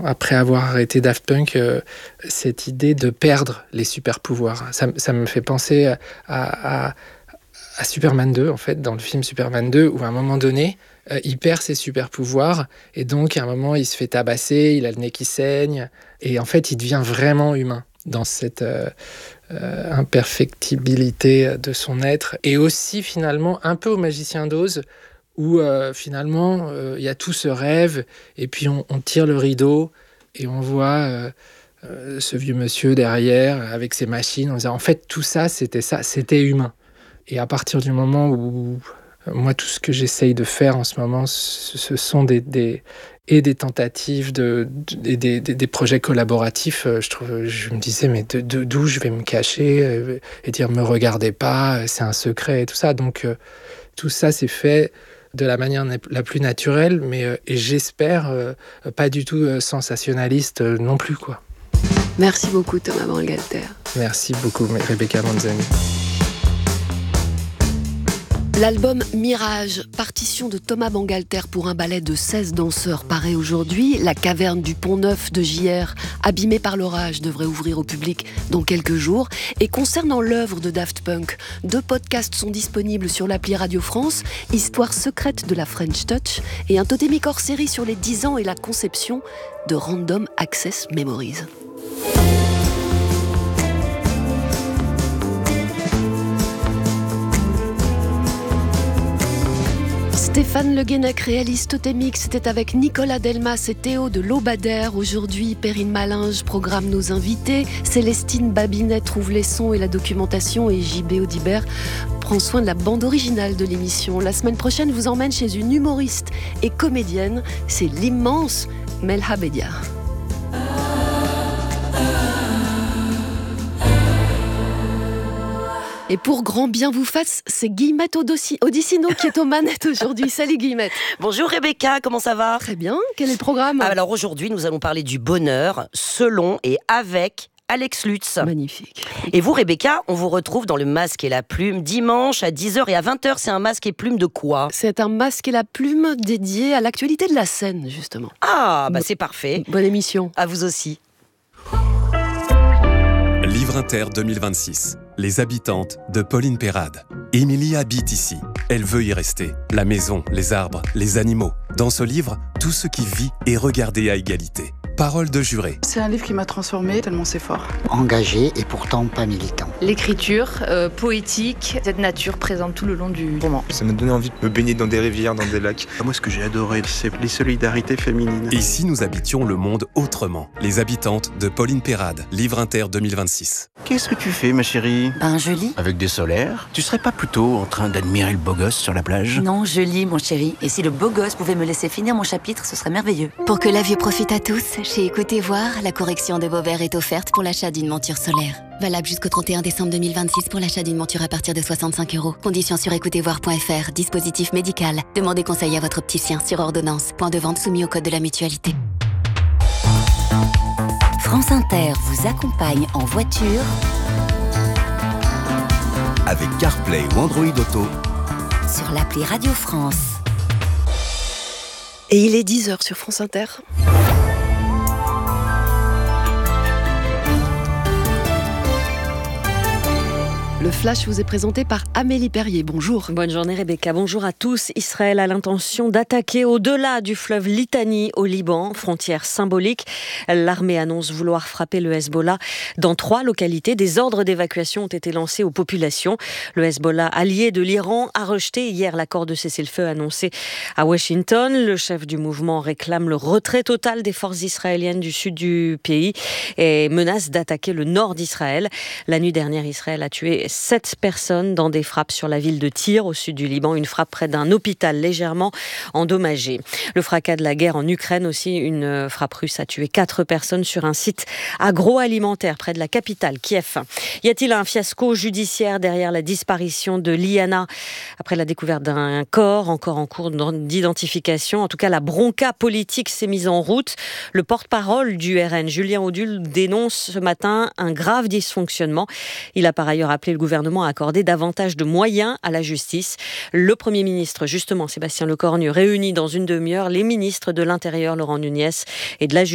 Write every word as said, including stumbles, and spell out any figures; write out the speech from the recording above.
après avoir arrêté Daft Punk, euh, cette idée de perdre les super-pouvoirs. Ça, ça me fait penser à, à, à Superman deux, en fait, dans le film Superman deux, où à un moment donné, euh, il perd ses super-pouvoirs, et donc à un moment, il se fait tabasser, il a le nez qui saigne, et en fait, il devient vraiment humain dans cette euh, euh, imperfectibilité de son être, et aussi finalement un peu au Magicien d'Oz, où euh, finalement il euh, y a tout ce rêve, et puis on, on tire le rideau, et on voit euh, euh, ce vieux monsieur derrière, avec ses machines, en disant, en fait, tout ça, c'était ça, c'était humain. Et à partir du moment où, euh, moi, tout ce que j'essaye de faire en ce moment, ce, ce sont des... des et des tentatives, de, de, des, des, des projets collaboratifs. Je, trouve, je me disais, mais de, de, d'où je vais me cacher et dire, me regardez pas, c'est un secret et tout ça. Donc, euh, tout ça, c'est fait de la manière la plus naturelle, mais euh, et j'espère euh, pas du tout euh, sensationnaliste euh, non plus, quoi. Merci beaucoup, Thomas Bangalter. Merci beaucoup, Rebecca Manzani. L'album Mirage, partition de Thomas Bangalter pour un ballet de seize danseurs, paraît aujourd'hui. La caverne du Pont-Neuf de J R, abîmée par l'orage, devrait ouvrir au public dans quelques jours. Et concernant l'œuvre de Daft Punk, deux podcasts sont disponibles sur l'appli Radio France, Histoire secrète de la French Touch et un totémique hors série sur les dix ans et la conception de Random Access Memories. Stéphane Le Guenec réalise Totémique. C'était avec Nicolas Delmas et Théo de Lobadère. Aujourd'hui, Perrine Malinge programme nos invités. Célestine Babinet trouve les sons et la documentation. Et J B Audibert prend soin de la bande originale de l'émission. La semaine prochaine, vous emmène chez une humoriste et comédienne. C'est l'immense Melha Bédia. Et pour grand bien vous fasse, c'est Guillemette Odissino qui est aux manettes aujourd'hui. Salut Guillemette. Bonjour Rebecca, comment ça va ? Très bien, quel est le programme ? Alors aujourd'hui, nous allons parler du bonheur selon et avec Alex Lutz. Magnifique. Et vous Rebecca, on vous retrouve dans le Masque et la Plume dimanche à dix heures et à vingt heures. C'est un Masque et Plume de quoi ? C'est un Masque et la Plume dédié à l'actualité de la scène, justement. Ah, bah c'est parfait. Bonne émission. À vous aussi. Livre Inter deux mille vingt-six. Les habitantes de Pauline Perrade. Émilie habite ici. Elle veut y rester. La maison, les arbres, les animaux. Dans ce livre, tout ce qui vit est regardé à égalité. Parole de juré. C'est un livre qui m'a transformée tellement c'est fort. Engagé et pourtant pas militant. L'écriture euh, poétique, cette nature présente tout le long du roman. Ça m'a donné envie de me baigner dans des rivières, dans des lacs. Moi, ce que j'ai adoré, c'est les solidarités féminines. Et si nous habitions le monde autrement ? Les habitantes de Pauline Perrade. Livre Inter deux mille vingt-six. Qu'est-ce que tu fais, ma chérie ? Ben, je lis. Avec des solaires ? Tu serais pas plutôt en train d'admirer le beau gosse sur la plage ? Non, je lis, mon chéri. Et si le beau gosse pouvait me laisser finir mon chapitre, ce serait merveilleux. Pour que la vie profite à tous, chez Écoutez Voir, la correction de vos verres est offerte pour l'achat d'une monture solaire. Valable jusqu'au trente et un décembre deux mille vingt-six pour l'achat d'une monture à partir de soixante-cinq euros. Conditions sur écoutez voir point f r. Dispositif médical. Demandez conseil à votre opticien sur ordonnance. Point de vente soumis au code de la mutualité. France Inter vous accompagne en voiture avec CarPlay ou Android Auto sur l'appli Radio France. Et il est dix heures sur France Inter. Le Flash vous est présenté par Amélie Perrier. Bonjour. Bonne journée Rebecca. Bonjour à tous. Israël a l'intention d'attaquer au-delà du fleuve Litani au Liban, frontière symbolique. L'armée annonce vouloir frapper le Hezbollah dans trois localités. Des ordres d'évacuation ont été lancés aux populations. Le Hezbollah, allié de l'Iran, a rejeté hier l'accord de cessez-le-feu annoncé à Washington. Le chef du mouvement réclame le retrait total des forces israéliennes du sud du pays et menace d'attaquer le nord d'Israël. La nuit dernière, Israël a tué sept personnes dans des frappes sur la ville de Tyr, au sud du Liban. Une frappe près d'un hôpital légèrement endommagé. Le fracas de la guerre en Ukraine aussi. Une frappe russe a tué quatre personnes sur un site agroalimentaire près de la capitale, Kiev. Y a-t-il un fiasco judiciaire derrière la disparition de Liana après la découverte d'un corps, encore en cours d'identification? En tout cas, la bronca politique s'est mise en route. Le porte-parole du R N, Julien Audulle, dénonce ce matin un grave dysfonctionnement. Il a par ailleurs appelé le gouvernement à accorder davantage de moyens à la justice. Le Premier ministre, justement, Sébastien Lecornu, réunit dans une demi-heure les ministres de l'Intérieur, Laurent Nunez, et de la Justice.